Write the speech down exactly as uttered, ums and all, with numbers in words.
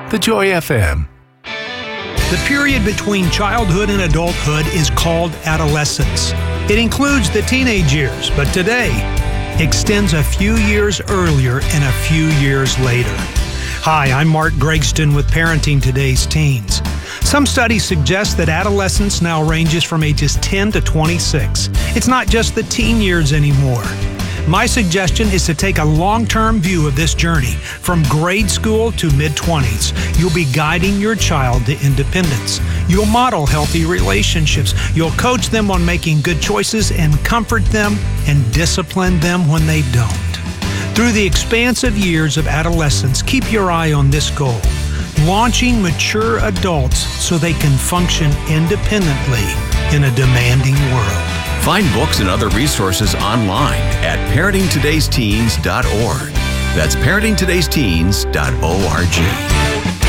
The Joy F M. The period between childhood and adulthood is called adolescence. It includes the teenage years, but today extends a few years earlier and a few years later. Hi, I'm Mark Gregston with Parenting Today's Teens. Some studies suggest that adolescence now ranges from ages ten to twenty-six. It's not just the teen years anymore. My suggestion is to take a long-term view of this journey from grade school to mid-twenties. You'll be guiding your child to independence. You'll model healthy relationships. You'll coach them on making good choices and comfort them and discipline them when they don't. Through the expansive years of adolescence, keep your eye on this goal: launching mature adults so they can function independently in a demanding world. Find books and other resources online at parenting todays teens dot org. That's parenting todays teens dot org.